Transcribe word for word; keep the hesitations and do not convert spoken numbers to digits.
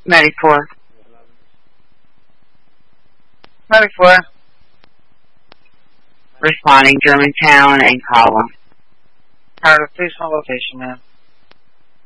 ninety-four. ninety-four. Responding Germantown and Column. Carter, please hold location, ma'am.